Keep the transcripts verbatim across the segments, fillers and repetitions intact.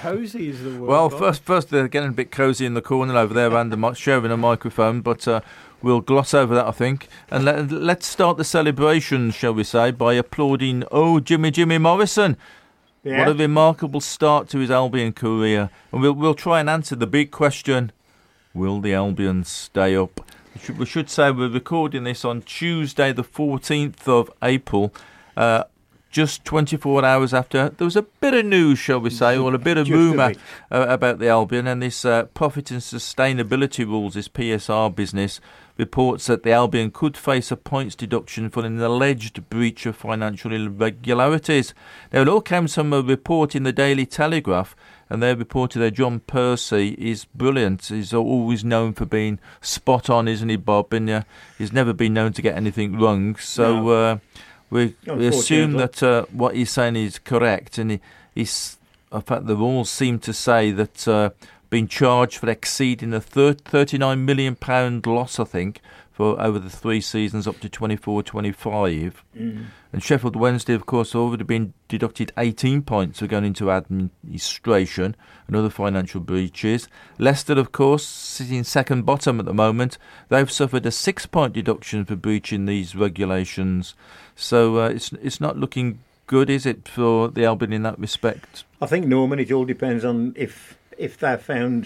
cosy is the word. Well, Bob. first, first they're getting a bit cosy in the corner over there, and the sharing a microphone, but uh, we'll gloss over that, I think. And let, let's start the celebration, shall we say, by applauding, oh, Jimmy Jimmy Morrison. Yeah. What a remarkable start to his Albion career. And we'll, we'll try and answer the big question, will the Albion stay up? We should, we should say we're recording this on Tuesday the fourteenth of April, uh, just twenty-four hours after there was a bit of news, shall we say, or a bit of rumour uh, about the Albion and this uh, profit and sustainability rules, this P S R business, reports that the Albion could face a points deduction for an alleged breach of financial irregularities. Now, it all came from a report in the Daily Telegraph, and their reporter there, John Percy, is brilliant. He's always known for being spot on, isn't he, Bob? And uh, he's never been known to get anything wrong. So no. uh, we, we assume that uh, what he's saying is correct. And he, he's, in fact, the rules seem to say that uh, being charged for exceeding a thirty-nine million pounds loss, I think, for over the three seasons up to twenty-four twenty-five. Mm. And Sheffield Wednesday, of course, have already been deducted eighteen points for going into administration and other financial breaches. Leicester, of course, sitting second bottom at the moment, they've suffered a six-point deduction for breaching these regulations. So uh, it's it's not looking good, is it, for the Albion in that respect? I think, Norman, it all depends on if if they're found.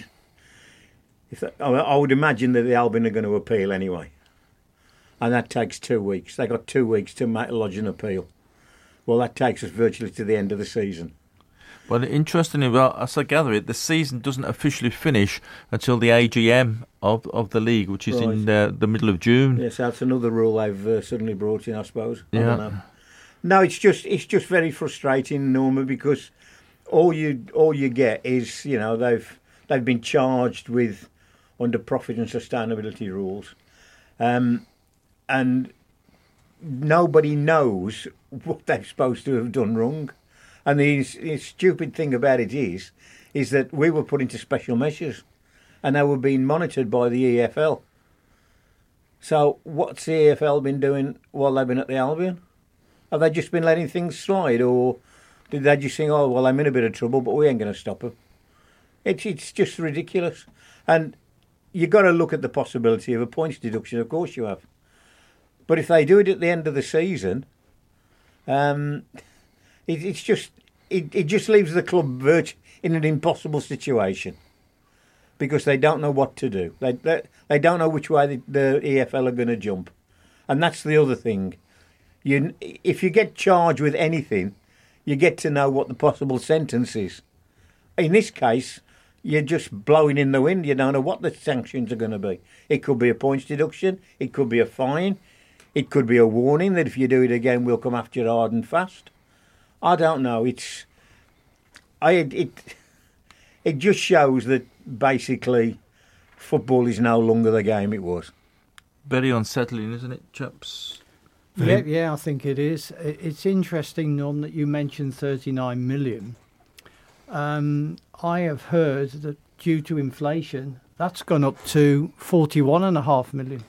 If they, I would imagine that the Albion are going to appeal anyway. And that takes two weeks. They got two weeks to make, lodge an appeal. Well, that takes us virtually to the end of the season. Well, interestingly, well, as I gather it, the season doesn't officially finish until the A G M of of the league, which is right. in uh, the middle of June. Yes, that's another rule they've uh, suddenly brought in, I suppose. I yeah. don't know. No, it's just it's just very frustrating, Norma, because all you all you get is, you know, they've they've been charged with under profit and sustainability rules. Um, and nobody knows what they're supposed to have done wrong. And the, the stupid thing about it is, is that we were put into special measures and they were being monitored by the E F L. So what's the E F L been doing while they've been at the Albion? Have they just been letting things slide, or did they just think, oh, well, I'm in a bit of trouble, but we ain't going to stop them? It's, it's just ridiculous. And you've got to look at the possibility of a points deduction, of course you have. But if they do it at the end of the season, um, it, it's just it, it just leaves the club virt- in an impossible situation because they don't know what to do. They they, they don't know which way the, the E F L are going to jump, and that's the other thing. You if you get charged with anything, you get to know what the possible sentence is. In this case, you're just blowing in the wind. You don't know what the sanctions are going to be. It could be a points deduction. It could be a fine. It could be a warning that if you do it again, we'll come after you hard and fast. I don't know. It's I it it just shows that basically football is no longer the game it was. Very unsettling, isn't it, chaps? Yeah, yeah, I think it is. It's interesting, Norm, that you mentioned thirty-nine million. Um, I have heard that due to inflation, that's gone up to forty-one and a half million.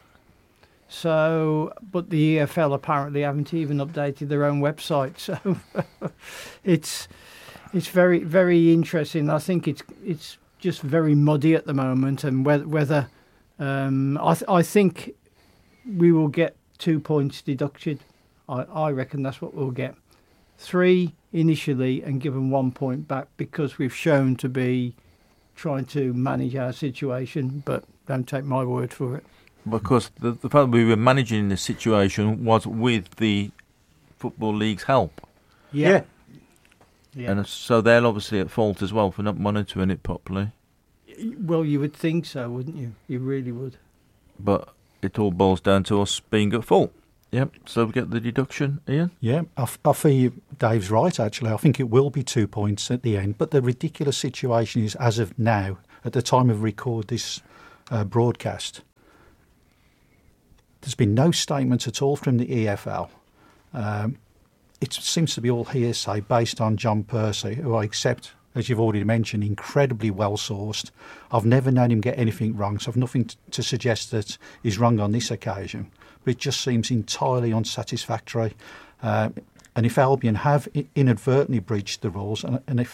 So, but the E F L apparently haven't even updated their own website. So, it's it's very very interesting. I think it's it's just very muddy at the moment, and whether whether um, I th- I think we will get two points deducted. I I reckon that's what we'll get. Three initially and given one point back because we've shown to be trying to manage our situation, but don't take my word for it. Because the, the fact that we were managing the situation was with the Football League's help. Yeah. yeah. And so they're obviously at fault as well for not monitoring it properly. Well, you would think so, wouldn't you? You really would. But it all boils down to us being at fault. Yep, so we get the deduction, Ian? Yeah, I, I feel Dave's right, actually. I think it will be two points at the end. But the ridiculous situation is, as of now, at the time of record this uh, broadcast, there's been no statement at all from the E F L. Um, it seems to be all hearsay based on John Percy, who I accept, as you've already mentioned, incredibly well-sourced. I've never known him get anything wrong, so I've nothing t- to suggest that he's wrong on this occasion. But it just seems entirely unsatisfactory. Uh, and if Albion have inadvertently breached the rules, and, and if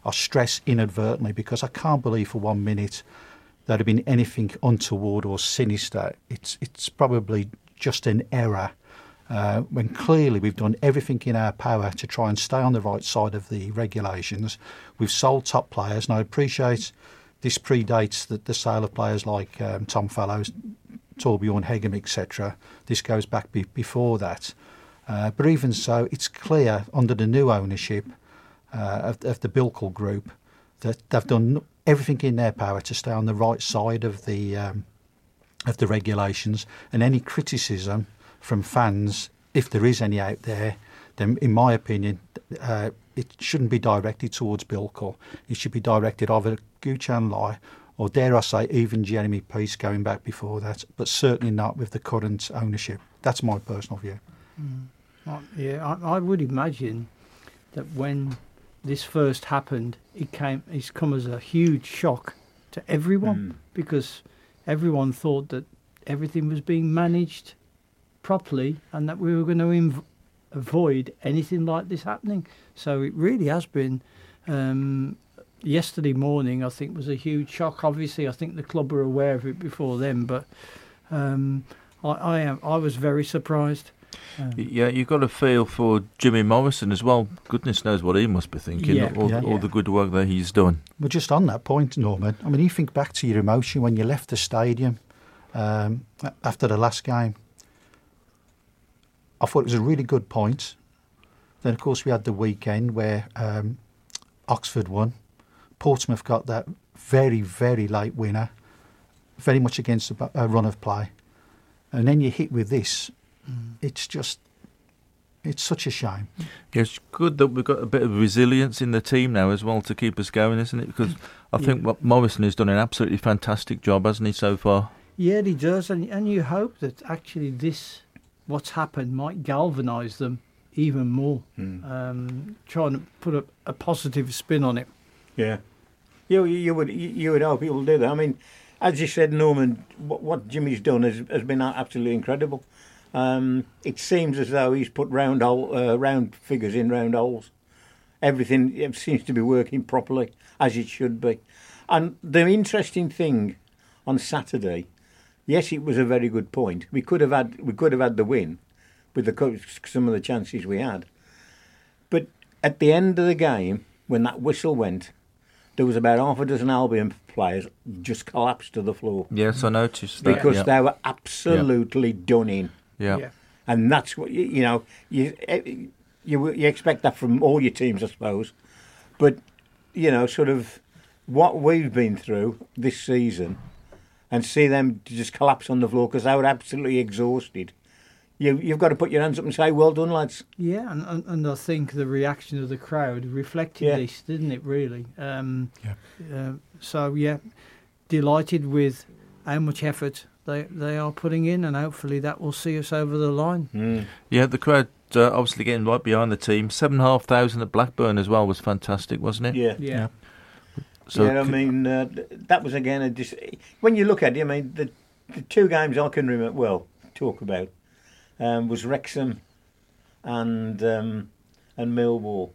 I stress inadvertently, because I can't believe for one minute there had been anything untoward or sinister. It's it's probably just an error, uh, when clearly we've done everything in our power to try and stay on the right side of the regulations. We've sold top players, and I appreciate this predates the, the sale of players like um, Tom Fallows, Torbjorn Hegem, et cetera. This goes back be, before that. Uh, but even so, it's clear under the new ownership uh, of, of the Bilkle Group that they've done everything in their power to stay on the right side of the um, of the regulations, and any criticism from fans, if there is any out there, then in my opinion, uh, it shouldn't be directed towards Bilkle. It should be directed either at Guchan Lai or, dare I say, even Jeremy Peace going back before that, but certainly not with the current ownership. That's my personal view. Mm. Uh, yeah, I, I would imagine that when this first happened, it came. It's come as a huge shock to everyone, mm. because everyone thought that everything was being managed properly and that we were going to inv- avoid anything like this happening. So it really has been. Um, yesterday morning, I think, was a huge shock. Obviously, I think the club were aware of it before then, but um, I, I am. I was very surprised. Um, yeah, you've got to feel for Jimmy Morrison as well. Goodness knows what he must be thinking, Yeah, all, yeah, all yeah. the good work that he's done. Well, just on that point, Norman, I mean, you think back to your emotion when you left the stadium um, after the last game. I thought it was a really good point. Then, of course, we had the weekend where um, Oxford won. Portsmouth got that very, very late winner, very much against a, a run of play. And then you hit with this. Mm. It's just, it's such a shame. Yeah, it's good that we've got a bit of resilience in the team now as well to keep us going, isn't it? Because I Yeah. think what Morrison has done an absolutely fantastic job, hasn't he, so far? Yeah, he does, and and you hope that actually this, what's happened, might galvanise them even more. Mm. Um, trying to put a, a positive spin on it. Yeah, you you would you would hope people do that. I mean, as you said, Norman, what, what Jimmy's done has has been absolutely incredible. Um, it seems as though he's put round hole, uh, round figures in round holes. Everything it seems to be working properly as it should be. And the interesting thing on Saturday, yes, it was a very good point. We could have had we could have had the win with the some of the chances we had, but at the end of the game, when that whistle went, there was about half a dozen Albion players just collapsed to the floor. Yes, I noticed that. Because yeah. they were absolutely yeah. done in. Yeah. Yeah. And that's what, you, you know, you, you you expect that from all your teams, I suppose. But, you know, sort of what we've been through this season and see them just collapse on the floor because they were absolutely exhausted. You, you've got to put your hands up and say, well done, lads. Yeah, and, and, and I think the reaction of the crowd reflected Yeah. this, didn't it, really? Um, Yeah. uh, so, yeah, delighted with how much effort they, they are putting in, and hopefully that will see us over the line. Mm. Yeah, the crowd uh, obviously getting right behind the team. Seven and a half thousand at Blackburn as well was fantastic, wasn't it? Yeah. Yeah. So yeah, I mean, uh, th- that was again a dis- when you look at it. I mean, the, the two games I can remember well talk about um, was Wrexham and um, and Millwall.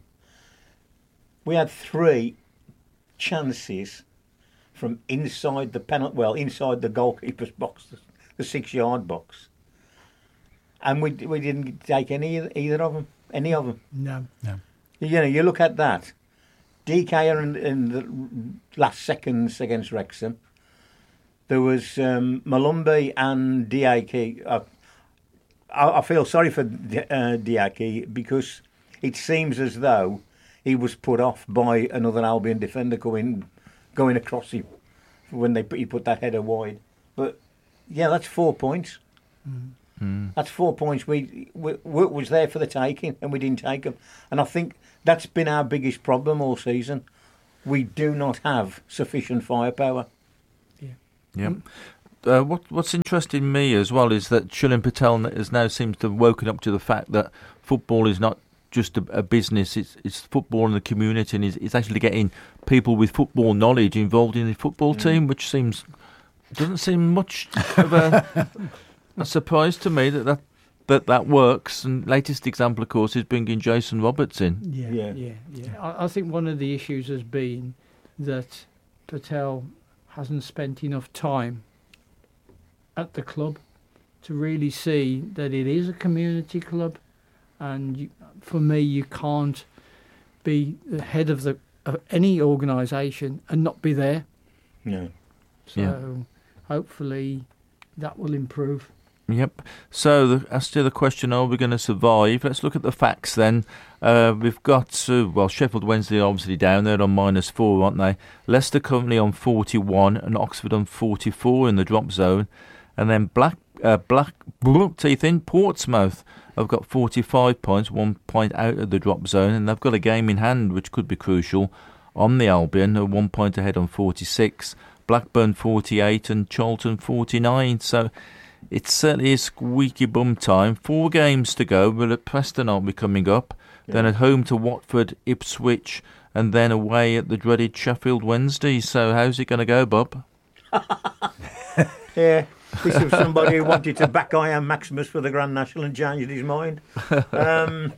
We had three chances from inside the penalty, well, inside the goalkeeper's box, the, the six-yard box, and we we didn't take any either of them, any of them. No. You know, you look at that. D K in, in the last seconds against Wrexham. There was um, Malumbi and Diaki. Uh, I, I feel sorry for uh, Diaki because it seems as though he was put off by another Albion defender going going across him when they put, he put that header wide. But yeah, that's four points. Mm. Mm. That's four points. We, we, we was there for the taking, and we didn't take them. And I think that's been our biggest problem all season. We do not have sufficient firepower. Yeah. Uh, what What's interesting me as well is that Shilen Patel has now seems to have woken up to the fact that football is not just a, a business. It's it's football in the community, and it's, it's actually getting people with football knowledge involved in the football Mm. team, which seems doesn't seem much of a, a surprise to me that, that that that works. And latest example, of course, is bringing Jason Roberts in. Yeah, Yeah. yeah, yeah. I, I think one of the issues has been that Patel hasn't spent enough time at the club to really see that it is a community club, and you, for me, you can't be the head of the of any organisation and not be there. No. So Yeah. hopefully that will improve. Yep. So the, as to the question, are we going to survive? Let's look at the facts then. Uh, we've got, uh, well, Sheffield Wednesday are obviously down there on minus four, aren't they? Leicester currently on forty-one and Oxford on forty-four in the drop zone. And then Black, uh, Black, teeth in, Portsmouth have got forty-five points, one point out of the drop zone. And they've got a game in hand, which could be crucial, on the Albion, a one point ahead on forty-six. Blackburn forty-eight and Charlton forty-nine. So it certainly is squeaky bum time. Four games to go. Well, at Preston aren't we coming up? Yeah. Then at home to Watford, Ipswich, and then away at the dreaded Sheffield Wednesday. So how's it going to go, Bob? Yeah, this is somebody who wanted to back Ian Maximus for the Grand National and changed his mind. Um,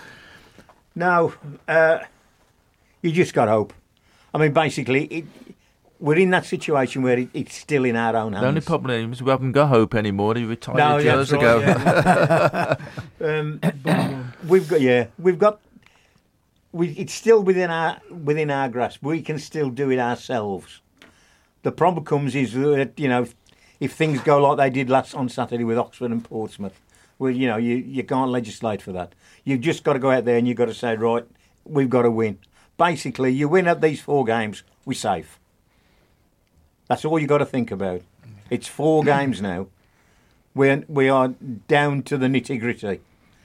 no, uh, you just got hope. I mean, basically, it, we're in that situation where it, it's still in our own hands. The only problem is we haven't got hope anymore. He retired no, years right, ago. Yeah. um, we've got, yeah, we've got. We, it's still within our within our grasp. We can still do it ourselves. The problem comes is that, you know, if, if things go like they did last on Saturday with Oxford and Portsmouth, well, you know, you, you can't legislate for that. You've just got to go out there and you've got to say, right, we've got to win. Basically, you win at these four games, we're safe. That's all you got to think about. It's four games now. We're, we are down to the nitty gritty.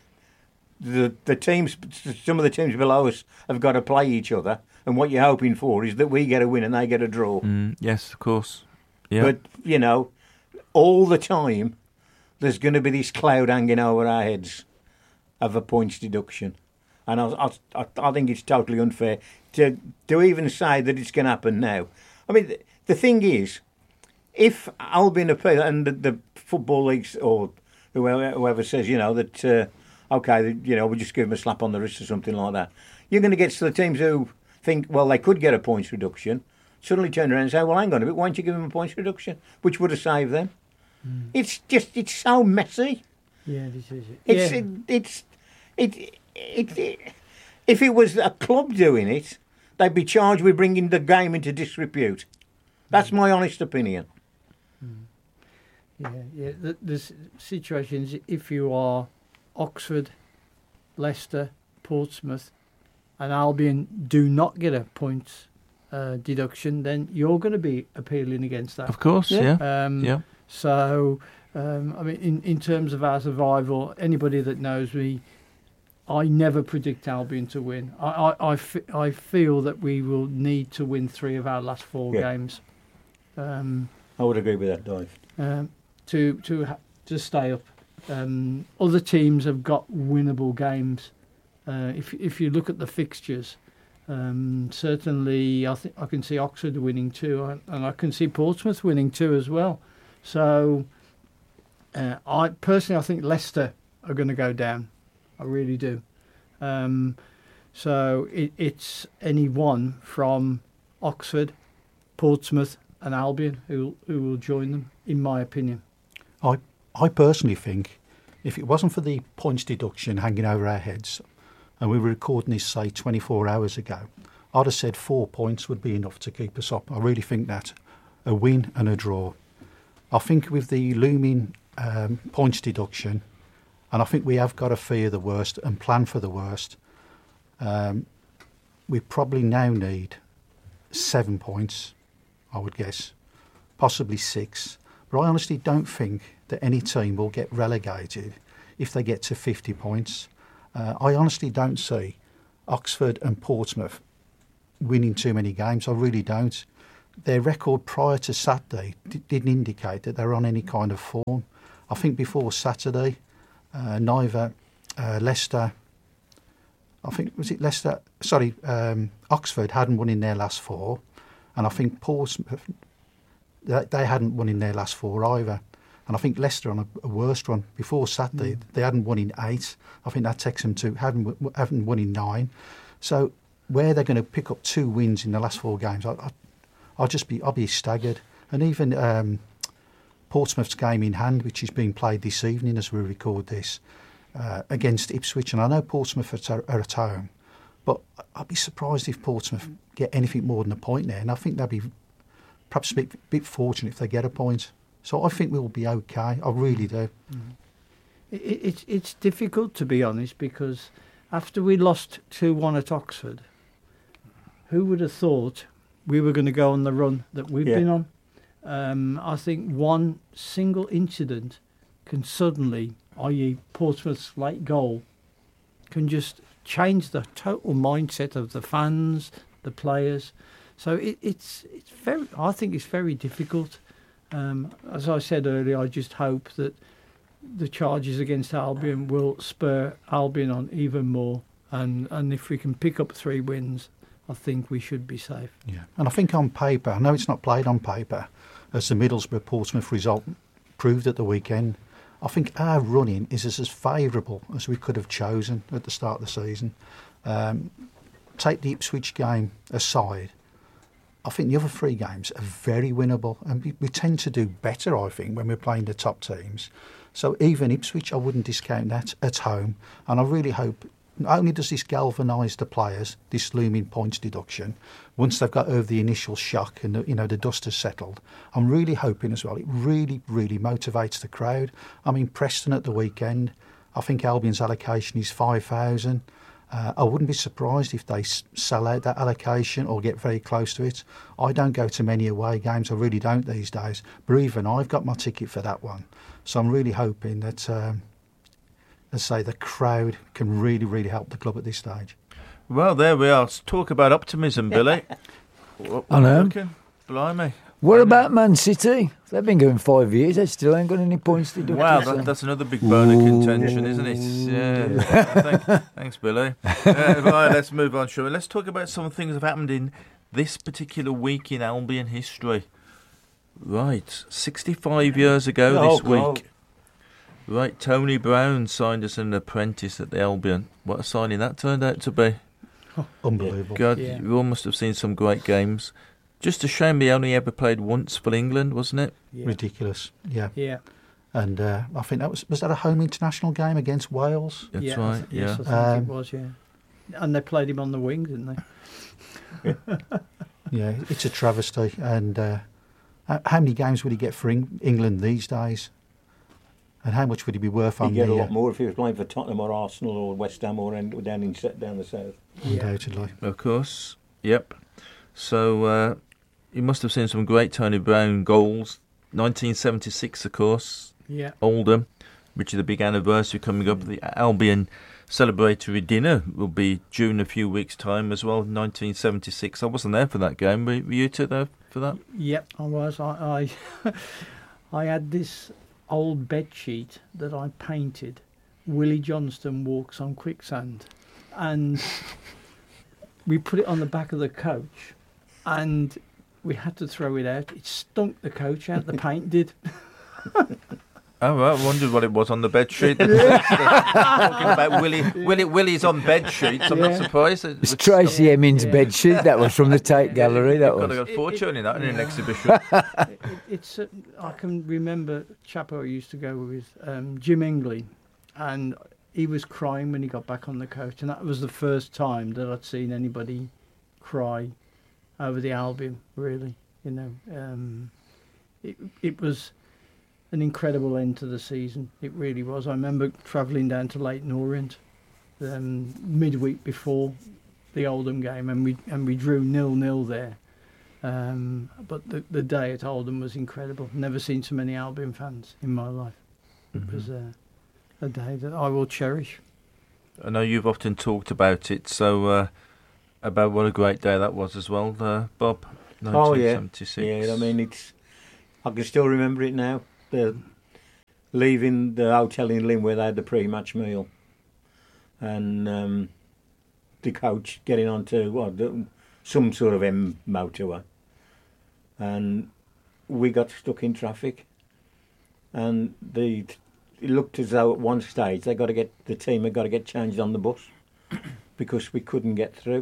The the teams, some of the teams below us have got to play each other, and what you're hoping for is that we get a win and they get a draw. Mm, yes, of course. Yeah. But you know, all the time there's going to be this cloud hanging over our heads of a points deduction, and I I, I think it's totally unfair to to even say that it's going to happen now. I mean, the, the thing is, if Albion appeal and the, the football leagues or whoever, whoever says, you know, that. Uh, Okay, you know, we'll just give them a slap on the wrist or something like that. You're going to get to the teams who think, well, they could get a points reduction, suddenly turn around and say, well, hang on a bit, why don't you give them a points reduction? Which would have saved them. Mm. It's just, it's so messy. Yeah, this is it. It's, yeah. it, it's, it, it, it, if it was a club doing it, they'd be charged with bringing the game into disrepute. That's mm. my honest opinion. Mm. Yeah, yeah. The, the situations, if you are Oxford, Leicester, Portsmouth and Albion do not get a points uh, deduction, then you're going to be appealing against that. Of course, yeah. yeah. Um, yeah. So, um, I mean, in, in terms of our survival, anybody that knows me, I never predict Albion to win. I, I, I, f- I feel that we will need to win three of our last four yeah. games. Um, I would agree with that, Dave. Um, to, to, ha- to stay up. Um, other teams have got winnable games. Uh, if if you look at the fixtures, um, certainly I think I can see Oxford winning two, and I can see Portsmouth winning two as well. So, uh, I personally I think Leicester are going to go down. I really do. Um, so it, it's any one from Oxford, Portsmouth, and Albion who who will join them, in my opinion. I. I personally think if it wasn't for the points deduction hanging over our heads, and we were recording this, say, twenty-four hours ago, I'd have said four points would be enough to keep us up. I really think that. A win and a draw. I think with the looming um, points deduction, and I think we have got to fear the worst and plan for the worst, um, we probably now need seven points, I would guess, possibly six. But I honestly don't think that any team will get relegated if they get to fifty points. Uh, I honestly don't see Oxford and Portsmouth winning too many games. I really don't. Their record prior to Saturday d- didn't indicate that they're on any kind of form. I think before Saturday, uh, neither uh, Leicester, I think, was it Leicester? Sorry, um, Oxford hadn't won in their last four, and I think Portsmouth, they hadn't won in their last four either. And I think Leicester on a, a worse run before Saturday. Mm. They hadn't won in eight. I think that takes them to haven't haven't won in nine. So where they're going to pick up two wins in the last four games, I, I, I'll just be I'll be staggered. And even um, Portsmouth's game in hand, which is being played this evening as we record this, uh, against Ipswich, and I know Portsmouth are, are at home, but I'd be surprised if Portsmouth get anything more than a point there, and I think they'll be perhaps a bit, bit fortunate if they get a point. So I think we'll be okay. I really do. Mm. It, it's it's difficult, to be honest, because after we lost two one at Oxford, who would have thought we were going to go on the run that we've Yeah. been on? Um, I think one single incident can suddenly, that is Portsmouth's late goal, can just change the total mindset of the fans, the players. So it, it's it's very. I think it's very difficult. Um, as I said earlier, I just hope that the charges against Albion will spur Albion on even more, and, and if we can pick up three wins, I think we should be safe. Yeah, and I think on paper, I know it's not played on paper, as the Middlesbrough-Portsmouth result proved at the weekend, I think our running is as, as favourable as we could have chosen at the start of the season. Um, take the Ipswich game aside, I think the other three games are very winnable, and we, we tend to do better, I think, when we're playing the top teams. So even Ipswich, I wouldn't discount that at home, and I really hope not only does this galvanise the players, this looming points deduction, once they've got over the initial shock and the, you know the dust has settled, I'm really hoping as well it really, really motivates the crowd. I mean, Preston at the weekend, I think Albion's allocation is five thousand. Uh, I wouldn't be surprised if they s- sell out that allocation or get very close to it. I don't go to many away games, I really don't these days, but even I've got my ticket for that one. So I'm really hoping that, um, as I say, the crowd can really, really help the club at this stage. Well, there we are. Let's talk about optimism, Billy. What, I know. reckon? Blimey. What about Man City? They've been going five years. They still ain't got any points to do. Wow, that, that's another big bone of contention, isn't it? Yeah. Thank, thanks, Billy. Uh, right, let's move on, shall we? Let's talk about some things that have happened in this particular week in Albion history. Right, sixty-five years ago Oh, this week. God. Right, Tony Brown signed us an apprentice at the Albion. What a signing that turned out to be. Unbelievable. God, Yeah. you all must have seen some great games. Just a shame he only ever played once for England, wasn't it? Yeah. Ridiculous. Yeah. Yeah. And uh, I think that was, was that a home international game against Wales? That's yeah, I right, th- yeah. Yes, I think Um, it was, yeah. And they played him on the wing, didn't they? Yeah, it's a travesty. And uh, h- how many games would he get for Eng- England these days? And how much would he be worth He'd on get a the lot more if he was playing for Tottenham or Arsenal or West Ham or in- down in down the south. undoubtedly. Of course. Yep. So uh, you must have seen some great Tony Brown goals. nineteen seventy-six, of course. Yeah. Oldham, which is the big anniversary coming up. The Albion celebratory dinner will be due in a few weeks' time as well. nineteen seventy-six. I wasn't there for that game. Were, were you two there for that? Yep, I was. I I, I had this old bed sheet that I painted. Willie Johnston walks on quicksand, and we put it on the back of the coach, and we had to throw it out. It stunk the coach out. The paint did. Oh, right. I wondered what it was on the bed sheet. Talking about Willie, Willie, Willie's on bed sheets. I'm Yeah. not surprised. It's Tracy Hemmings' Yeah. bed sheet. That was from the Tate Gallery. That You've got was. a fortune in that in an exhibition. it, it, it's. Uh, I can remember a chap I used to go with, um, Jim Ingley, and he was crying when he got back on the coach, and that was the first time that I'd seen anybody cry over the Albion. Really, you know, um, it it was an incredible end to the season. It really was. I remember travelling down to Leighton Orient um, midweek before the Oldham game, and we and we drew nil nil there. Um, but the the day at Oldham was incredible. Never seen so many Albion fans in my life. It was uh, a day that I will cherish. I know you've often talked about it, so uh, about what a great day that was as well, uh, Bob. Oh yeah, nineteen seventy-six. yeah. I mean, it's. I can still remember it now. The leaving the hotel in Lynn where they had the pre-match meal, and um, the coach getting onto what the, some sort of M motorway, and we got stuck in traffic, and the it looked as though at one stage they got to get the team had got to get changed on the bus because we couldn't get through,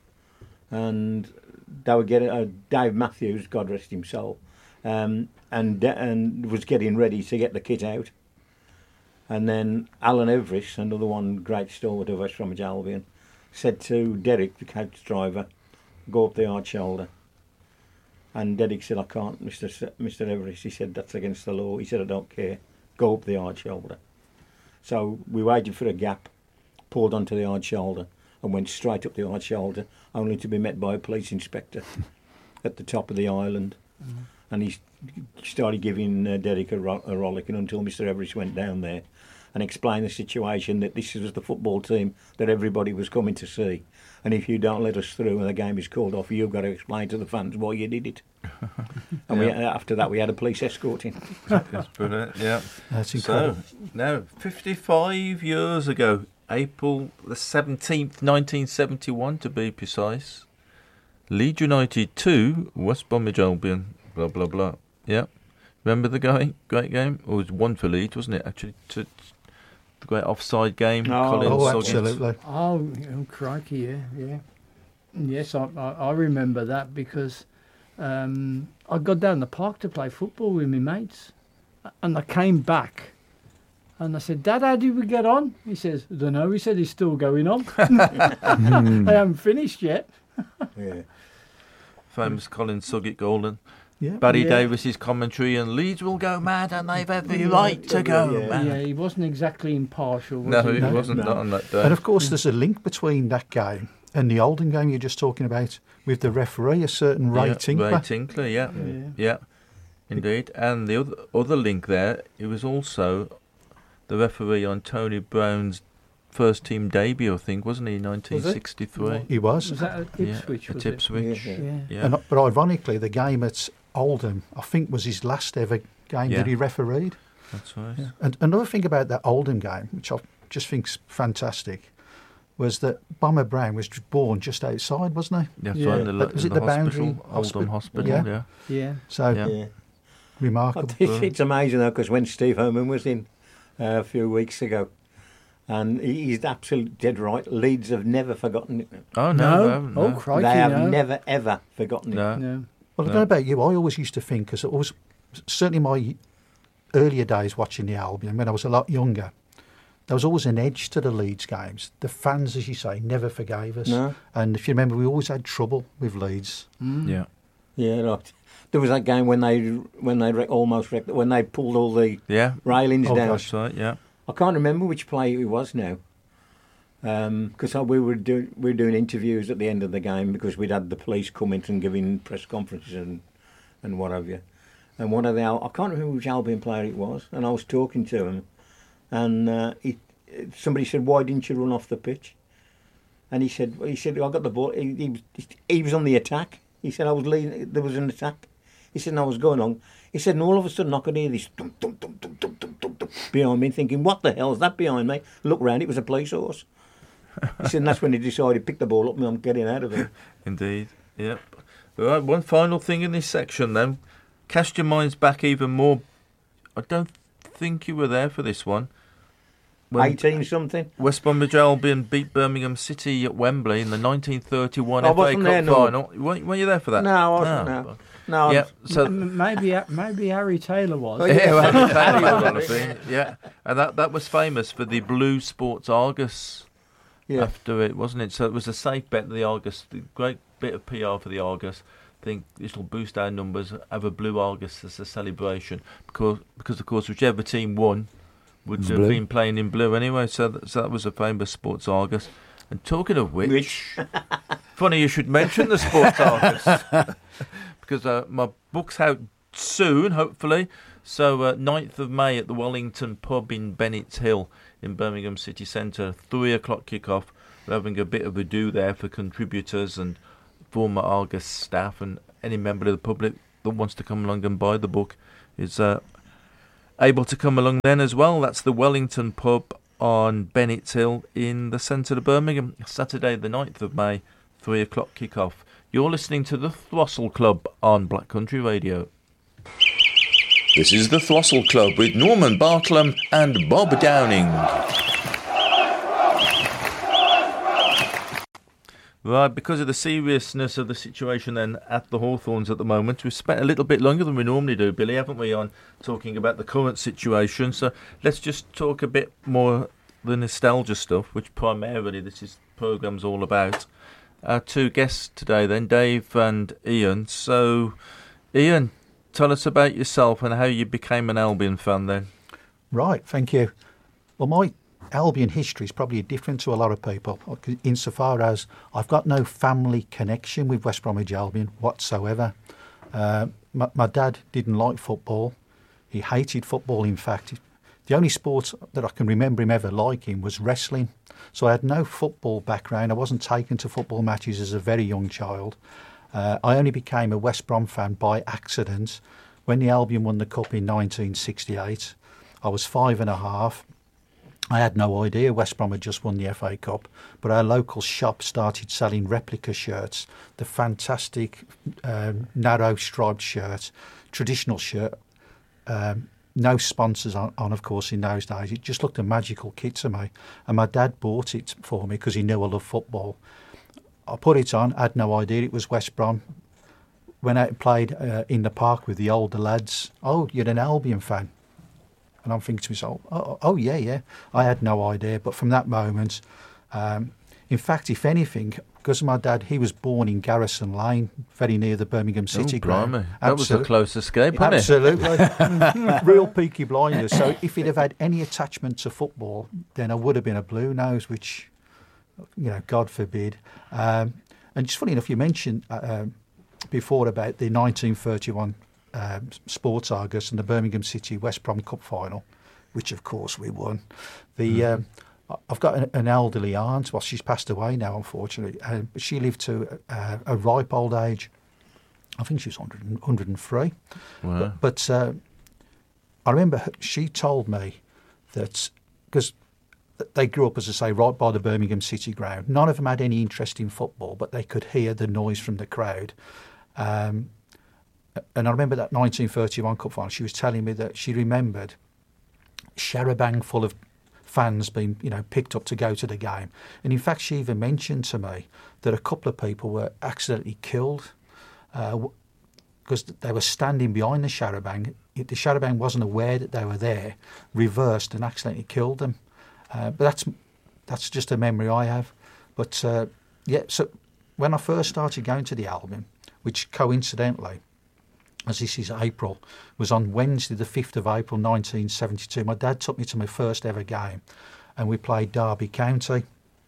and they were getting uh, Dave Matthews, God rest his soul, um, and and was getting ready to get the kit out, and then Alan Everest, another one great stalwart of West Bromwich Albion, said to Derek, the coach driver, "Go up the hard shoulder." And Derek said, "I can't, Mister S- Mister Everest." He said, "That's against the law." He said, "I don't care. Go up the hard shoulder." So we waited for a gap, pulled onto the hard shoulder, and went straight up the hard shoulder, only to be met by a police inspector at the top of the island. Mm-hmm. And he started giving uh, Derek a, ro- a rollicking until Mister Everest went down there and explained the situation, that this was the football team that everybody was coming to see. And if you don't let us through and the game is called off, you've got to explain to the fans why you did it. And Yeah. we, after that, we had a police escorting. That's brilliant, yeah. That's incredible. So, now, fifty-five years ago, April the seventeenth, nineteen seventy-one to be precise, Leeds United two, West Bromwich Albion, blah, blah, blah. Yeah. Remember the game? Great game? It was one for Leeds, wasn't it, actually? To, the great offside game. Oh, Colin Oh, Soggins. absolutely. Oh, oh crikey, yeah, yeah. Yes, I, I, I remember that because um, I got down the park to play football with my mates, and I came back, and I said, "Dad, how did we get on?" He says, "I don't know." He said, "He's still going on." I haven't finished yet. Yeah. Famous Colin Sugget Golden. Yeah. Barry Yeah. Davis's commentary, and Leeds will go mad, and they've every right to go Yeah. mad. Yeah, he wasn't exactly impartial, was No, he? he No. wasn't No. not on that day. And of course, there's a link between that game and the Oldham game you're just talking about with the referee, a certain Ray yeah, Tinkler. Ray Tinkler, yeah. Yeah. Yeah, indeed. And the other other link there, it was also the referee on Tony Brown's first team debut, I think, wasn't he, nineteen sixty-three? He was. Was that at Ipswich? Yeah, was at it? Ipswich. Yeah. Yeah. Yeah. And, but ironically, the game at Oldham, I think, was his last ever game Yeah. that he refereed. That's right. Yeah. And another thing about that Oldham game, which I just think's fantastic, was that Bomber Brown was born just outside, wasn't he? That's Yeah. right. In the, But was in it the, the Boundary hospital, Hospital? Oldham Hospital, Yeah. yeah. Yeah. So Yeah. Yeah. remarkable. It's, it's amazing though, because when Steve Herman was in uh, a few weeks ago, and he- he's absolutely dead right. Leeds have never forgotten it. Oh, no, No. they haven't, Oh, no. crikey, they have no. never ever forgotten it. No. No. Well, I No. don't know about you. I always used to think, because it was certainly my earlier days watching the Albion, when I was a lot younger, there was always an edge to the Leeds games. The fans, as you say, never forgave us. No. And if you remember, we always had trouble with Leeds. Mm. Yeah. Yeah, right. There was that game when they when they re- almost wrecked, when they pulled all the Yeah. railings Oh, down. That's right, yeah. I can't remember which play it was now, because we were doing we were doing interviews at the end of the game because we'd had the police come in and giving press conferences and and what have you. And one of the Al- I can't remember which Albion player it was, and I was talking to him, and uh, he, somebody said, "Why didn't you run off the pitch?" And he said, "He said I got the ball. He, he, was, he was on the attack." He said, "I was leading. There was an attack." He said, "And I was going on." He said, "And all of a sudden I could hear this dum, dum, dum, dum, dum, dum, dum, dum, behind me, thinking, what the hell's that behind me?" Look round, it was a police horse. He said, and that's when he decided to pick the ball up and I'm getting out of it. Indeed. Yep. All right, one final thing in this section then. Cast your minds back even more. I don't think you were there for this one. When eighteen something. West Bromwich Albion beat Birmingham City at Wembley in the nineteen thirty-one I F A wasn't Cup there, no. final. Weren't, weren't you there for that? No, I wasn't there. No, Yeah, I'm- so M- maybe maybe Harry Taylor was. Oh, yeah, well, Yeah. that might well have been, yeah, and that that was famous for the Blue Sports Argus. yeah. After it, wasn't it? So it was a safe bet. The Argus, the great bit of P R for the Argus. I think this will boost our numbers. Have a blue Argus as a celebration because, because of course, whichever team won would It's have blue. been playing in blue anyway. So that, so that was a famous Sports Argus. And talking of which, Which funny you should mention the Sports Argus because uh, my book's out soon, hopefully. So uh, ninth of May at the Wellington Pub in Bennett's Hill in Birmingham City Centre, three o'clock kick-off. We're having a bit of a do there for contributors and former Argus staff, and any member of the public that wants to come along and buy the book is uh, able to come along then as well. That's the Wellington Pub on Bennett's Hill in the centre of Birmingham, Saturday the ninth of May, three o'clock kick-off. You're listening to the Throstle Club on Black Country Radio. This is the Throstle Club with Norman Bartlam and Bob Downing. Right, because of the seriousness of the situation then at the Hawthorns at the moment, we've spent a little bit longer than we normally do, Billy, haven't we, on talking about the current situation. So let's just talk a bit more the nostalgia stuff, which primarily this is programme's all about. Our two guests today then, Dave and Ian. So, Ian, tell us about yourself and how you became an Albion fan then. Right, thank you. Well, my Albion history is probably different to a lot of people, insofar as I've got no family connection with West Bromwich Albion whatsoever. Uh, my, my dad didn't like football. He hated football, in fact. The only sport that I can remember him ever liking was wrestling. So I had no football background. I wasn't taken to football matches as a very young child. Uh, I only became a West Brom fan by accident when the Albion won the Cup in nineteen sixty-eight. I was five and a half. I had no idea West Brom had just won the F A Cup, but our local shop started selling replica shirts, the fantastic um, narrow striped shirt, traditional shirt, um, no sponsors on, on, of course, in those days. It just looked a magical kit to me, and my dad bought it for me because he knew I loved football. I put it on, had no idea it was West Brom. Went out and played uh, in the park with the older lads. Oh, you're an Albion fan? And I'm thinking to myself, oh, oh yeah, yeah. I had no idea. But from that moment, um, in fact, if anything, because my dad, he was born in Garrison Lane, very near the Birmingham City oh, ground. Blimey. That Absolute, was a close escape, wasn't Absolutely. Real Peaky Blinders. So if he'd have had any attachment to football, then I would have been a Blue Nose, which, you know, God forbid. Um, and just funny enough, you mentioned uh, um, before about the nineteen thirty-one Um, Sports Argus and the Birmingham City West Brom Cup final, which of course we won. The mm. um, I've got an, an elderly aunt. Well, she's passed away now, unfortunately. Uh, but she lived to uh, a ripe old age. I think she was one hundred, one hundred three. Wow. But, but uh, I remember her, she told me that because they grew up, as I say, right by the Birmingham City ground. None of them had any interest in football, but they could hear the noise from the crowd. Um, And I remember that nineteen thirty-one Cup final. She was telling me that she remembered Sharabang full of fans being, you know, picked up to go to the game. And in fact, she even mentioned to me that a couple of people were accidentally killed because uh, they were standing behind the Sharabang. The Sharabang wasn't aware that they were there, reversed and accidentally killed them. Uh, but that's that's just a memory I have. But uh, yeah, so when I first started going to the Albion, which coincidentally, as this is April, was on Wednesday the fifth of April nineteen seventy-two. My dad took me to my first ever game and we played Derby County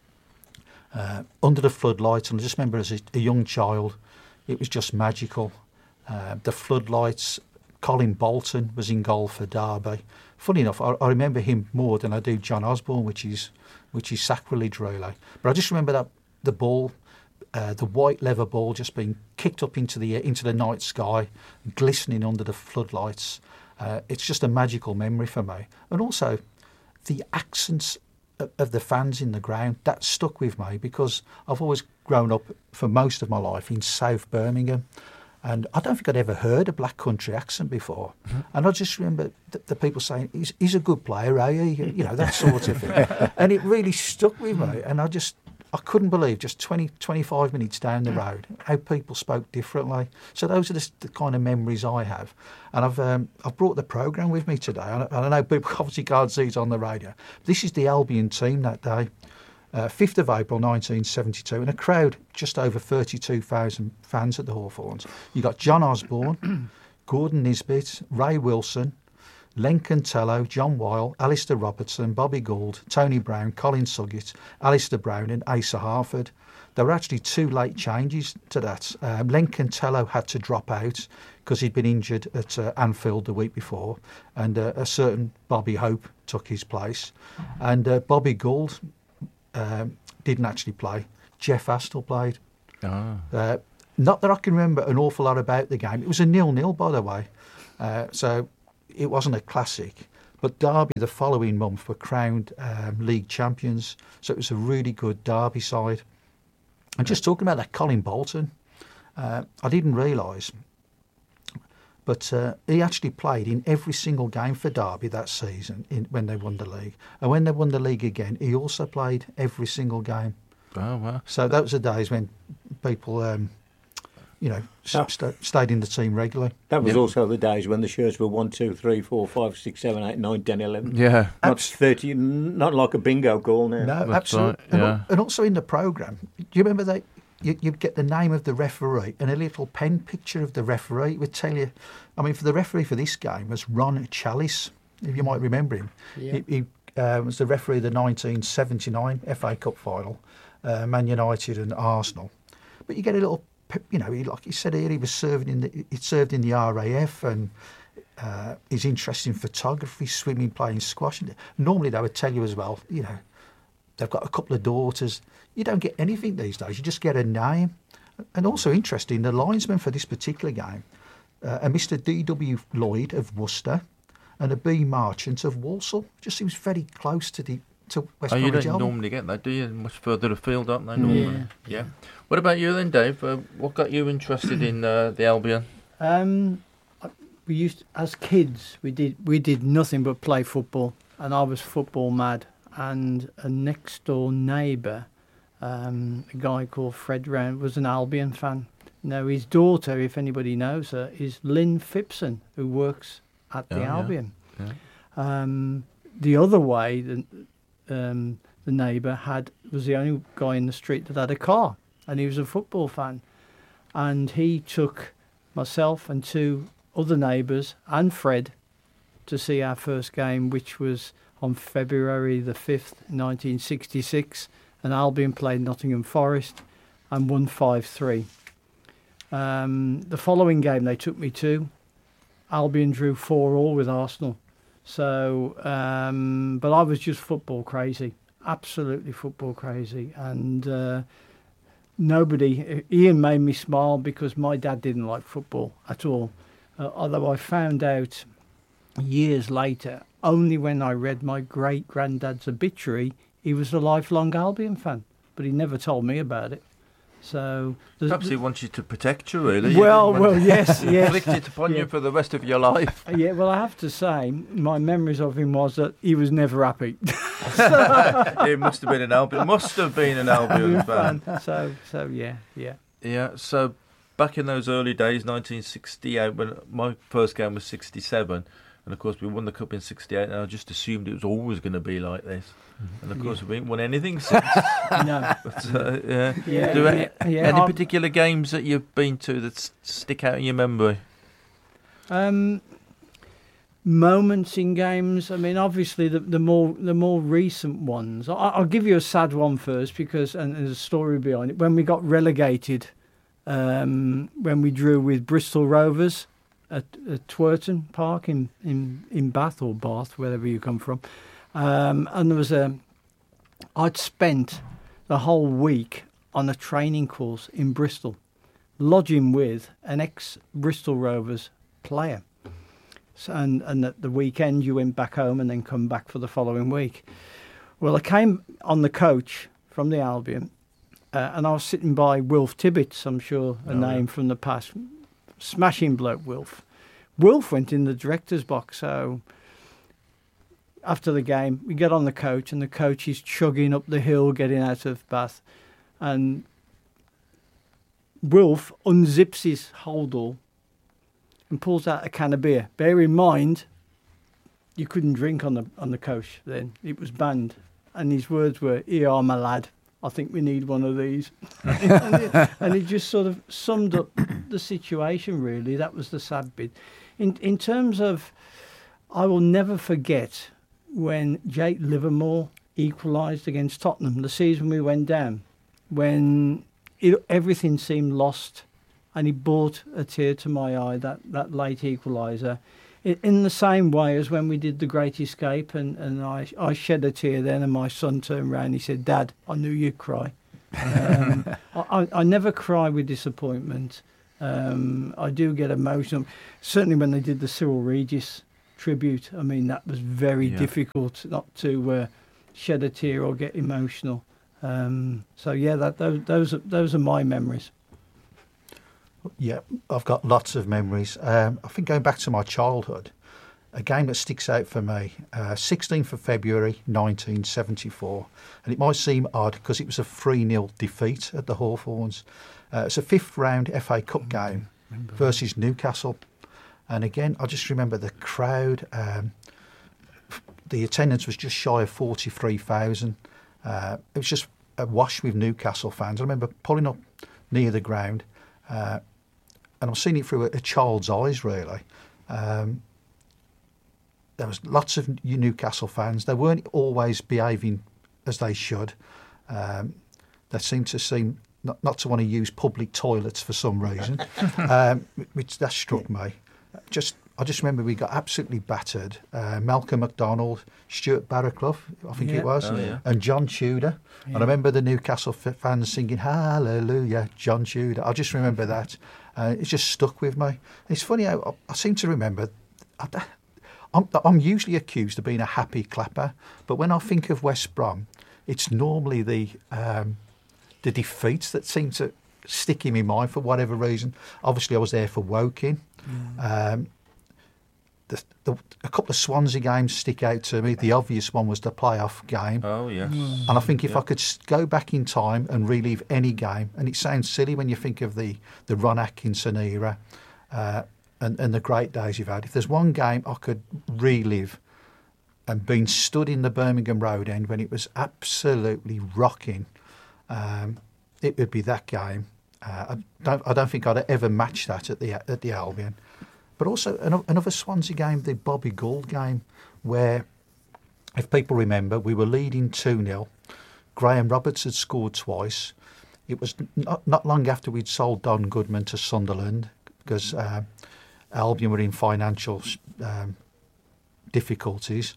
uh, under the floodlights. And I just remember as a, a young child, it was just magical. Uh, the floodlights, Colin Bolton was in goal for Derby. Funny enough, I, I remember him more than I do John Osborne, which is which is sacrilege really. But I just remember that the ball, Uh, the white leather ball just being kicked up into the into the night sky, glistening under the floodlights. Uh, it's just a magical memory for me. And also, the accents of, of the fans in the ground, that stuck with me because I've always grown up for most of my life in South Birmingham. And I don't think I'd ever heard a black country accent before. Mm-hmm. And I just remember the, the people saying, he's, he's a good player, eh? You know, that sort of thing. And it really stuck with me. And I just... I couldn't believe just twenty, twenty-five minutes down the road how people spoke differently. So those are the, the kind of memories I have. And I've um, I've brought the programme with me today. And I, and I know people obviously can't see it on the radio. This is the Albion team that day, uh, fifth of April nineteen seventy-two, and a crowd just over thirty-two thousand fans at the Hawthorns. You got John Osborne, Gordon Nisbet, Ray Wilson, Len Cantello, John Weil, Alistair Robertson, Bobby Gould, Tony Brown, Colin Suggett, Alistair Brown and Asa Harford. There were actually two late changes to that. Um, Len Cantello had to drop out because he'd been injured at uh, Anfield the week before, and uh, a certain Bobby Hope took his place. And uh, Bobby Gould um, didn't actually play. Jeff Astle played. Oh. Uh, not that I can remember an awful lot about the game. It was a nil-nil, by the way. Uh, so... It wasn't a classic, but Derby the following month were crowned um, league champions, so it was a really good Derby side. And just talking about that Colin Bolton, uh, I didn't realise, But uh, he actually played in every single game for Derby that season in, when they won the league. And when they won the league again, he also played every single game. Oh, wow. So that was the days when people, um, you know, Oh. st- stayed in the team regularly. That was Yeah. also the days when the shirts were one, two, three, four, five, six, seven, eight, nine, ten, eleven. Yeah. Not thirty. Not like a bingo call now. No, That's absolutely. right, And, al- yeah. and also in the programme, do you remember that you, you'd get the name of the referee and a little pen picture of the referee? It would tell you, I mean, for the referee for this game was Ron Chalice, if you might remember him. Yeah. He, he uh, was the referee of the nineteen seventy-nine F A Cup final, uh, Man United and Arsenal. But you get a little, pe- you know, he, like he said here, he was serving in the, he served in the R A F and uh, he's interested in photography, swimming, playing squash. And normally they would tell you as well, you know, they've got a couple of daughters. You don't get anything these days. You just get a name. And also interesting, the linesman for this particular game, uh, a Mister D W Lloyd of Worcester and a B Marchant of Walsall. Just seems very close to the to West Oh, you Bromwich don't Albion. normally get that, do you? Much further afield, aren't they, normally? Yeah. Yeah. What about you then, Dave? Uh, what got you interested in uh, the Albion? Um, I- we used as kids we did we did nothing but play football, and I was football mad. And a next door neighbour, um, a guy called Fred Round, was an Albion fan. Now his daughter, if anybody knows her, is Lynn Phipson, who works at the Oh, yeah. Albion. Yeah. Um, the other way, the, um, the neighbour had was the only guy in the street that had a car, and he was a football fan, and he took myself and two other neighbours and Fred to see our first game, which was on February the fifth, nineteen sixty-six, and Albion played Nottingham Forest and won five three. Um, the following game they took me to, Albion drew four all with Arsenal. So, um, but I was just football crazy, absolutely football crazy. And uh, nobody, Ian made me smile because my dad didn't like football at all. Uh, although I found out years later, only when I read my great granddad's obituary, he was a lifelong Albion fan, but he never told me about it. So, there's- Perhaps he wants you to protect you, really. well, You well, didn't yes, want- yes. inflict it upon Yeah. you for the rest of your life. Yeah, well, I have to say, my memories of him was that he was never happy. He must have been an Albion. Must have been an Albion fan. so, so yeah, yeah. Yeah. So back in those early days, nineteen sixty-eight, when my first game was sixty-seven, and of course we won the cup in sixty-eight, and I just assumed it was always going to be like this. And of course we haven't won anything since. No, But, uh, yeah. yeah, Do yeah, any, yeah, any I'm- particular games that you've been to that s- stick out in your memory? Um, moments in games. I mean, obviously the, the more the more recent ones. I, I'll give you a sad one first because, and there's a story behind it. When we got relegated, um, when we drew with Bristol Rovers at, at Twerton Park in, in, in Bath or Bath, wherever you come from, um, and there was a. I'd spent the whole week on a training course in Bristol, lodging with an ex-Bristol Rovers player. So, and, and at the weekend you went back home and then come back for the following week. Well, I came on the coach from the Albion uh, and I was sitting by Wilf Tibbets, I'm sure a Oh, name yeah. from the past. Smashing bloke, Wilf. Wilf went in the director's box, so after the game we get on the coach and the coach is chugging up the hill getting out of Bath, and Wilf unzips his holdall and pulls out a can of beer. Bear in mind, you couldn't drink on the on the coach then; it was banned. And his words were, "Here are my lad. I think we need one of these." and, it, and it just sort of summed up the situation. Really, that was the sad bit. In in terms of, I will never forget when Jake Livermore equalised against Tottenham the season we went down, when it, everything seemed lost. And he brought a tear to my eye, that, that late equaliser. In, in the same way as when we did The Great Escape, and, and I, I shed a tear then, and my son turned round and he said, "Dad, I knew you'd cry." Um, I, I, I never cry with disappointment. Um, I do get emotional. Certainly when they did the Cyril Regis tribute, I mean, that was very Yeah. difficult not to uh, shed a tear or get emotional. Um, so, yeah, that those, those, are, those are my memories. Yeah, I've got lots of memories. Um, I think going back to my childhood, a game that sticks out for me, uh, sixteenth of February nineteen seventy-four, and it might seem odd because it was a three nil defeat at the Hawthorns. Uh, it's a fifth round F A Cup game versus Newcastle, and again I just remember the crowd. Um, the attendance was just shy of forty-three thousand. Uh, it was just awash with Newcastle fans. I remember pulling up near the ground, uh, and I've seen it through a, a child's eyes, really. Um, there was lots of Newcastle fans. They weren't always behaving as they should. Um, they seemed to seem not, not to want to use public toilets for some reason, um, which that struck me. Just I just remember we got absolutely battered. Uh, Malcolm MacDonald, Stuart Barraclough, I think Yeah. it was, Oh, yeah. and John Tudor. Yeah. And I remember the Newcastle f- fans singing "Hallelujah, John Tudor." I just remember that. Uh, it just stuck with me. It's funny how I, I seem to remember. I, I'm, I'm usually accused of being a happy clapper, but when I think of West Brom, it's normally the um, the defeats that seem to stick in my mind for whatever reason. Obviously, I was there for Woking. Um, The, the, a couple of Swansea games stick out to me. The obvious one was the playoff game. Oh, yes. And I think if Yeah. I could s- go back in time and relive any game, and it sounds silly when you think of the, the Ron Atkinson era uh, and, and the great days you've had, if there's one game I could relive and being stood in the Birmingham Road end when it was absolutely rocking, um, it would be that game. Uh, I don't I don't think I'd ever match that at the at the Albion. But also an- another Swansea game, the Bobby Gould game, where, if people remember, we were leading two nil. Graham Roberts had scored twice. It was not, not long after we'd sold Don Goodman to Sunderland because uh, Albion were in financial um, difficulties.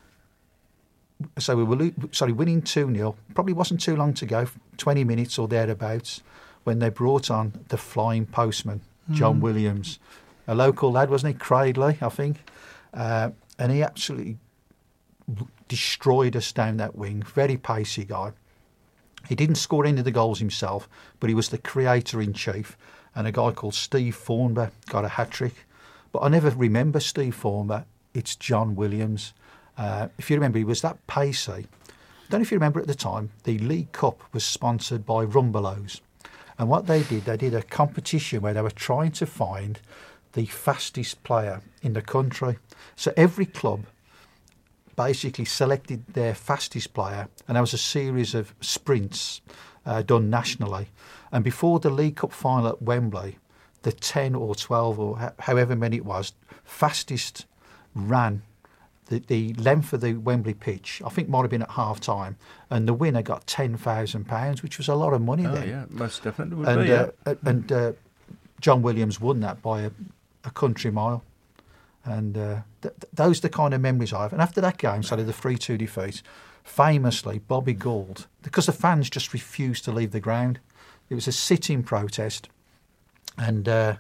So we were lo- sorry winning two nil. Probably wasn't too long to go, twenty minutes or thereabouts, when they brought on the flying postman, John Williams. A local lad, wasn't he? Cradley, I think. Uh, and he absolutely destroyed us down that wing. Very pacey guy. He didn't score any of the goals himself, but he was the creator-in-chief. And a guy called Steve Thornber got a hat-trick. But I never remember Steve Thornber. It's John Williams. Uh, if you remember, he was that pacey. I don't know if you remember at the time, the League Cup was sponsored by Rumbelows. And what they did, they did a competition where they were trying to find the fastest player in the country. So every club basically selected their fastest player, and there was a series of sprints uh, done nationally. And before the League Cup final at Wembley, the ten or twelve or ho- however many it was, fastest ran the, the length of the Wembley pitch. I think might have been at half time, and the winner got ten thousand pounds, which was a lot of money Oh, then. yeah, most definitely would And be, yeah. uh, and uh, John Williams won that by a, a country mile, and uh, th- th- those are the kind of memories I have. And after that game, so the three two defeat, famously Bobby Gould, because the fans just refused to leave the ground. It was a sit-in protest, and uh,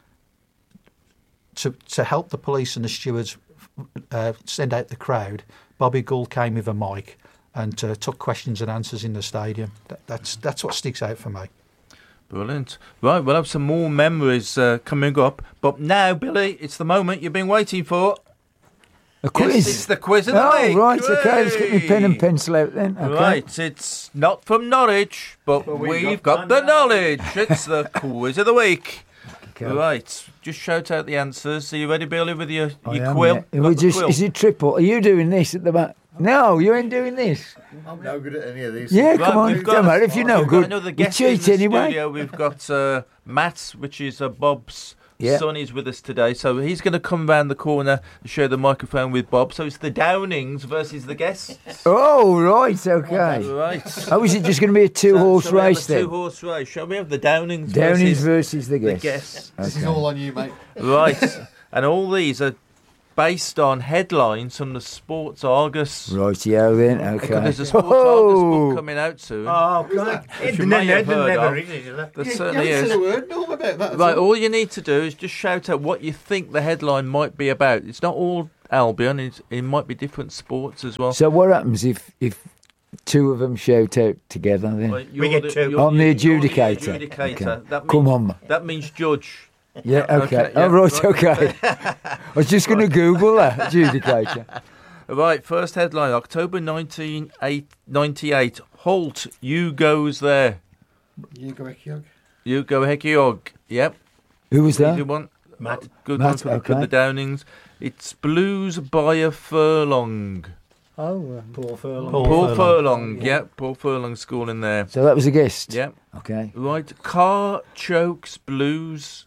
to to help the police and the stewards uh, send out the crowd, Bobby Gould came with a mic and uh, took questions and answers in the stadium. That, that's that's what sticks out for me. Brilliant. Right, we'll have some more memories uh, coming up. But now, Billy, it's the moment you've been waiting for. A quiz. Yes, it's the quiz of the oh, week. right, okay, let's get my pen and Hooray! pencil out then. Okay. Right, it's not from Norwich, but, But we've, we've got, got the the knowledge. It's the quiz of the week. Okay. Right, just shout out the answers. Are you ready, Billy, with your, I your am, quill? yeah. Got We the just, quill? is it triple? Are you doing this at the back? No, you ain't doing this. I'm no good at any of these. Yeah, Right, come on. we've Don't matter if you're no we've good. got another You guest in cheat the anyway. studio. We've got uh, Matt, which is uh, Bob's Yeah. son, is with us today. So he's going to come round the corner and share the microphone with Bob. So it's the Downings versus the guests. Oh, right, okay. Right. Oh, is it just going to be a two-horse Shall we have race a then? two-horse race. Shall we have the Downings, Downings versus versus the the guests. guests? This is Okay. all on you, mate. Right. And all these are based on headlines from the Sports Argus. Rightio then, Because okay. there's a Sports Argus Oh. book coming out soon. Oh, God. Which you It may never, have heard never of. is, is it? There You certainly haven't is. said a word, Norm, about that. Right, all you need to do is just shout out what you think the headline might be about. It's not all Albion, it's, it might be different sports as well. So what happens if if two of them shout out together then. Well, We you're get two. you're I'm the you're adjudicator. adjudicator. Okay. That Come means, on, man. That means judge. Yeah, okay. Okay, oh, yeah, right, right. okay. I was just going to Google that, adjudicator. Right, first headline, October nineteen ninety-eight. Halt, you goes there. You go, Ekiog. You go Hekiog. Yep. Who was Easy that? one. Matt. Good Matt, one for, the- for okay. the Downings. It's Blues by a furlong. Oh, um, Paul Furlong. Paul Paul Furlong. Furlong. Yep, Paul Furlong school in there. So that was a guest? Yep. Okay. Right, Car Chokes Blues.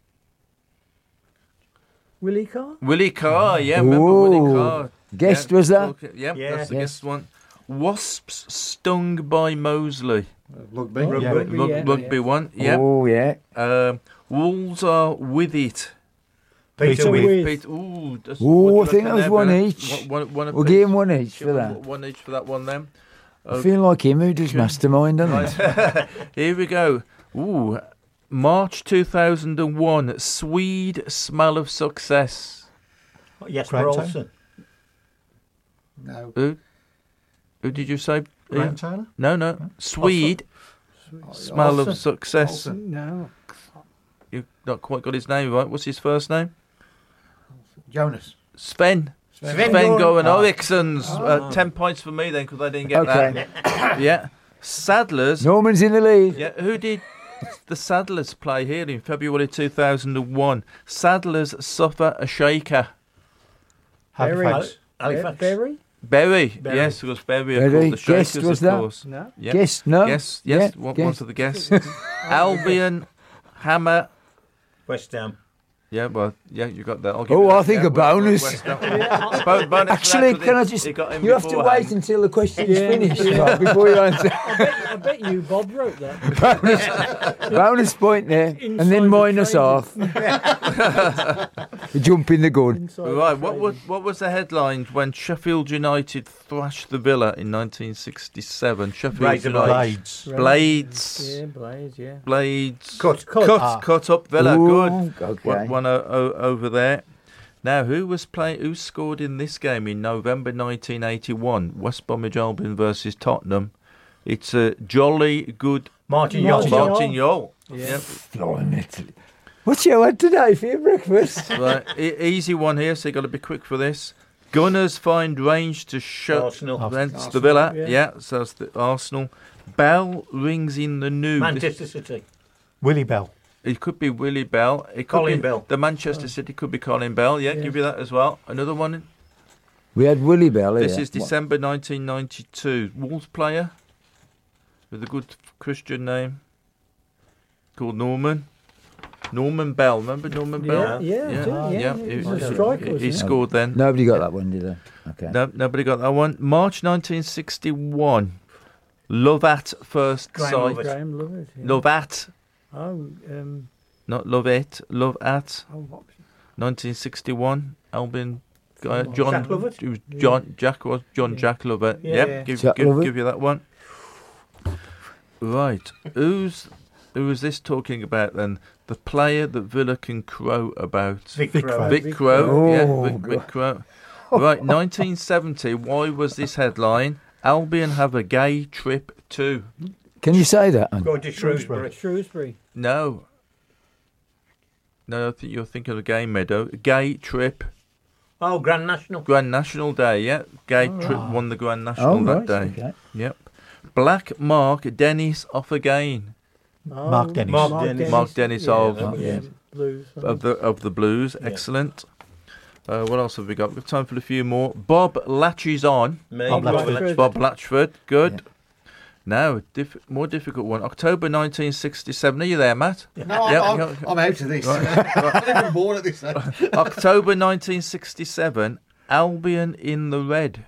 Willie Carr? Willie Carr, yeah, remember Willie Ooh. Carr. Guest Yeah, was that? okay, Yep, Yeah. that's the Yes. guest one. Wasps stung by Mosley. Rugby. Oh, Yeah. rugby, Rug- yeah, rugby yeah. one, yep. Oh, yeah. Um, Wolves are with it. Peter Peter With. With. Pete, ooh, that's, Ooh, what do you I think reckon that was there, one Brennan? each. One, one, one We'll apiece. give him one each for Give that. him One each for that one then. I feel like him who does mastermind, doesn't he? Right. Here we go. Ooh, March two thousand one. Swede Smell of Success. Jesper Grant Olsen. No. Who? Who did you say? Grant Taylor? No, no. Swede Smell of Olsen. Success. Olsen. No. You've not quite got his name right. What's his first name? Jonas. Sven. Sven Sven Goran. Goran Oh. Eriksson's. Uh, ten points for me then because I didn't get Okay. that. Yeah. Saddlers. Norman's in the lead. Yeah. Who did the Saddlers play here in February two thousand one? Saddlers suffer a shaker. Halifax. Halifax. Berry? Berry. Berry. Yes, it was Berry. Are Berry. called the Shakers, Guest, was of that? course. No. Yeah. Guest, no? Yes, yes. Yeah, one, one guest. for the guests. Albion, Hammer. West Ham. Yeah, well, yeah, you got that. I'll give Oh, you that. I think yeah, a well, bonus. West Ham. Bo- bonus for that, Actually, 'cause can I he- just... he got him You have to beforehand. wait until the question's Yeah. finished Mark, before you answer. I bet, I bet you Bob wrote that. bonus, bonus point there. And Inside then the minus training. half. Jump in the gun. Inside Right, the what training. was what was the headline when Sheffield United thrashed the Villa in nineteen sixty-seven? Sheffield Razor United. Blades. Right. Blades. Yeah, Blades, yeah. Blades. Cut. Cut. Ah. Cut up Villa. Ooh, Good. Okay. One, one o- o- over there. Now, who was playing? Who scored in this game in November nineteen eighty-one? West Bromwich Albion versus Tottenham. It's a jolly good Martin Martin Yol. Yol. Martin Yol. Yeah. Yep. Blimey. What's your had today for your breakfast? Right, e- easy one here. So you got to be quick for this. Gunners find range to shut Arsenal. against the Villa. yeah. Yeah. so it's the Arsenal. Bell rings in the new. This- Manchester City. Willie Bell. It could be Willie Bell. It could Colin be Bell. The Manchester City could be Colin Bell. Yeah, Yeah. give you that as well. Another one. We had Willie Bell here. This is December nineteen ninety-two. Wolves player with a good Christian name called Norman. Norman Bell. Remember Norman Bell? Yeah, yeah, I do, yeah, yeah. He, He was a he- striker, he wasn't he? scored then. Nobody got that one, did they? Okay. No, nobody got that one. March nineteen sixty-one. Love at first Graham sight. Lovett. Graham Lovett. Yeah. Love at, Oh, um, not love it. Love at. oh, what? nineteen sixty-one. Albion. Uh, Jack John. Lovett? It was John. Jack was John. Yeah. Jack Lovett. Yeah. Yep. Yeah. Give, Jack give, Lovett. give you that one. Right. Who's who is this talking about then? The player that Villa can crow about. Vic Vic Crow. Crow. Vic Vic Crow. Crow. Yeah. Oh, Vic, Vic Crow. Right. nineteen seventy. Why was this headline? Albion have a gay trip too. Can you say that? Going to Shrewsbury. Shrewsbury. No. No, I think you're thinking of Gay Meadow. Gay Trip. Oh, Grand National. Grand National Day, yeah. Gay Oh, Trip right. won the Grand National Oh, that right. day. Okay. Yep. Black Mark Dennis off again. Oh, Mark Dennis. Mark Dennis. Mark Dennis yeah, of- that was, Yeah. um, Blues. Of the of the Blues. Yeah. Excellent. Uh, what else have we got? We've got time for a few more. Bob latches on. Me. Bob Robert Latchford. Bob Latchford. Good. Now, diff- more difficult one. October nineteen sixty-seven. Are you there, Matt? No, Yeah, I'm, yeah. I'm, I'm out of this. Right. I'm not even born at this age. October nineteen sixty-seven. Albion in the red.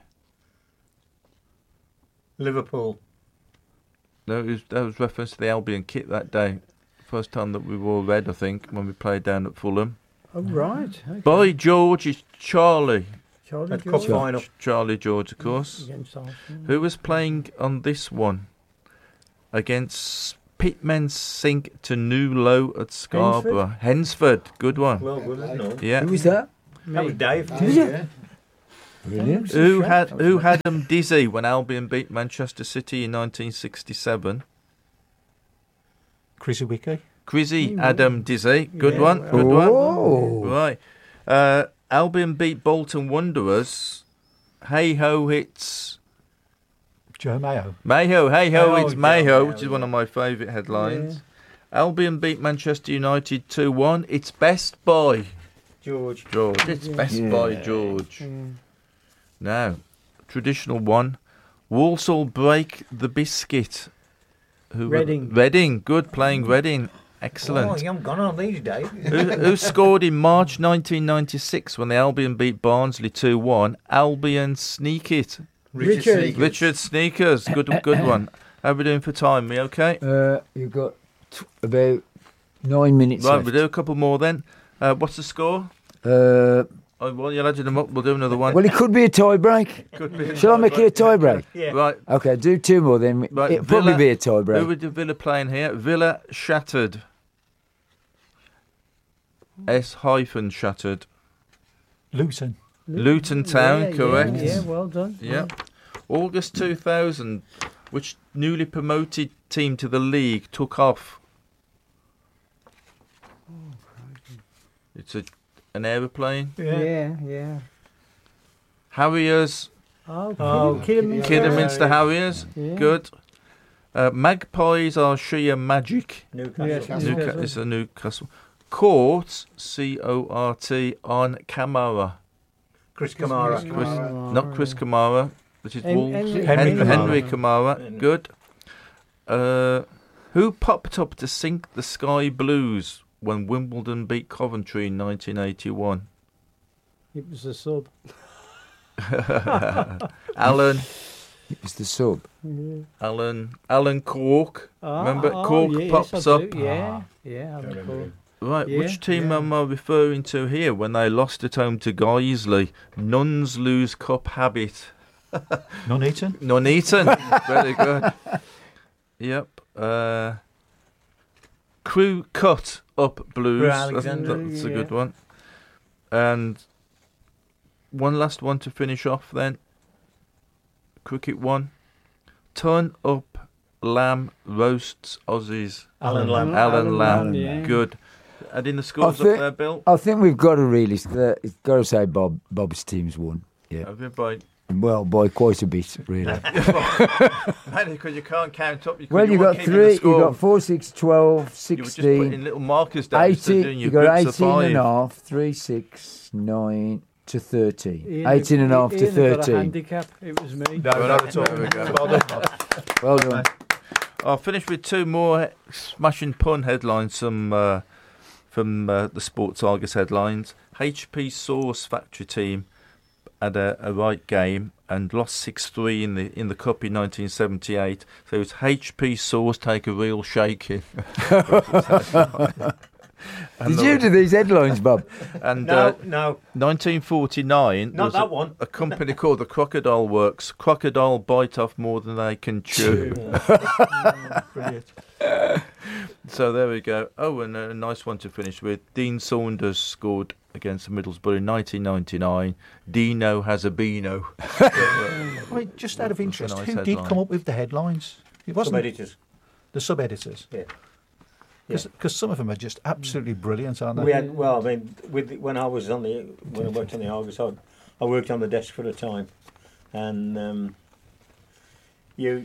Liverpool. No, it was, that was reference to the Albion kit that day. First time that we wore red, I think, when we played down at Fulham. Oh, right. Okay. By George is Charlie. Charlie At Cup George. final. Charlie George, of course. Against Arsenal. Who was playing on this one? Against Pitmen Sink to New Low at Scarborough. Hensford. Good one. Well, good, isn't it? Yeah. Who was that? That was Me. Dave. Oh, yeah. Brilliant. Who had who had them dizzy when Albion beat Manchester City in nineteen sixty-seven? Chrissy Wiki. Chrissy Adam Dizzy. Good Yeah, one. well- Good Oh. one. Right. Uh, Albion beat Bolton Wanderers. Hey ho, it's Joe Mayo. Mayho. Hey ho, Oh, it's Joe Mayho, Mayo, which is one yeah. of my favourite headlines. Albion beat Manchester United two one. It's best by George. George. It's best Yeah. by George. Now, traditional one. Walsall break the biscuit. Who were- Reading. Reading. Good playing Reading. Excellent. Oh, you haven't gone on these days. who, who scored in March nineteen ninety-six when the Albion beat Barnsley two one? Albion sneak it. Richard. Sneakers. Richard Sneakers. Good good one. How are we doing for time? We okay? Uh, you've got t- about nine minutes Right, left. we'll do a couple more then. Uh, what's the score? Uh, Oh, well, you're adding them up. We'll do another one. well, it could be a tie break. Could be. Shall I make it a tie break? Yeah. Right. Okay, do two more then. Right, It'll probably Villa- be a tie break. Who would the Villa playing here? Villa shattered. S hyphen shattered. Luton. Luton Town, Yeah, correct. Yeah, yeah, well done. Yeah. August two thousand, which newly promoted team to the league took off? It's a an aeroplane. Yeah, yeah. yeah. Harriers, Oh, Oh, Kidderminster. Kidderminster yeah. Harriers. Yeah. Good. Uh, Magpies are Shea Magic. Newcastle. Yeah, Newca- Newcastle. it's a Newcastle. Court, C O R T, on Kamara. Chris Kamara. Chris, Kamara. not Chris Kamara, which is Hen- Wolves. Henry- Henry, Henry Henry Kamara. Kamara. Good. Uh, who popped up to sink the Sky Blues when Wimbledon beat Coventry in nineteen eighty-one? It was a sub. Alan, It was the sub. Yeah. Alan, Alan Cork. Ah, Remember, oh, Cork yes, pops I up. do. Yeah, yeah. I Don't recall. remember. Right, Yeah, which team yeah. am I referring to here when they lost at home to Guiseley? Nuns lose cup habit. Nuneaton. Nuneaton. Very good. Yep. Uh, crew cut up blues. Crew That's, Alexandra, that's a yeah. good one. And one last one to finish off then. Cricket one. Turn up lamb roasts Aussies. Alan Lamb. Alan Lamb. yeah. Good. Adding the scores I thi- up there, Bill. I think we've got to really, uh, it's got to say Bob. Bob's team's won. Yeah, Have you by well, by quite a bit, really. because you can't count up. You, Well, you you weren't got keeping the three, you score. got four, six, twelve, You were just putting sixteen, little markers down. instead of eighteen, doing you your got groups of eighteen and a five. half, three, six, nine to thirteen. Ian- eighteen and a half to Ian had got a thirteen. handicap. It was me. No, not at all. There we go. Well done, Bob. Well done. I'll finish with two more smashing pun headlines from uh, from uh, the Sports Argus headlines. H P Sauce factory team had a, a right game and lost six three in the in the cup in nineteen seventy-eight. So it's H P Sauce take a real shaking. And Did the- you do these headlines, Bob? And No, uh, no, nineteen forty-nine, there not was that a, one. a company called the Crocodile Works. Crocodile bite off more than they can chew. Brilliant. So there we go. Oh, and a nice one to finish with. Dean Saunders scored against Middlesbrough in nineteen ninety-nine. Dino has a Beano. Wait, just out of That's a interest, nice who did headline. come up with the headlines? It wasn't Sub-editors. the sub-editors. Yeah. Because some of them are just absolutely brilliant, aren't they? We had, well, I mean, with the, when I was on the when I worked on the Argus, I, I worked on the desk for a time, and um, you,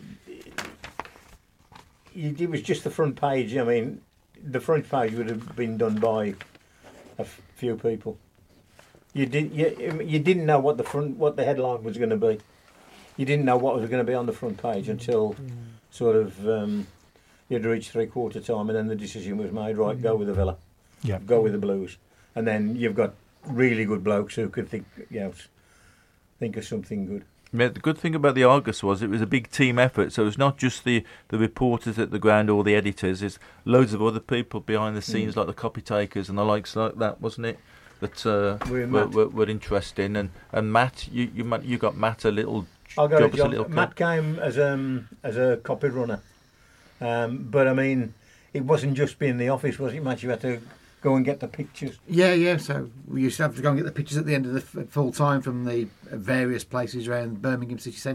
you, it was just the front page. I mean, the front page would have been done by a f- few people. You did you, you didn't know what the front what the headline was going to be. You didn't know what was going to be on the front page until sort of. Um, You'd reached three quarter time, and then the decision was made. Right, go with the Villa, Yeah. go with the Blues, and then you've got really good blokes who could think, you know, think of something good. Yeah, the good thing about the Argus was it was a big team effort, so it's not just the, the reporters at the ground or the editors. It's loads of other people behind the scenes, like the copy takers and the likes like that, wasn't it? That uh, We're were, Matt. were, were interesting. And, and Matt, you you ma- you got Matt a little I got job a as a job. little Matt came as um as a copy runner, um, but I mean, it wasn't just being in the office, was it, Matt? You had to go and get the pictures. Yeah, yeah. So we used to have to go and get the pictures at the end of the f- full time from the various places around Birmingham city centre.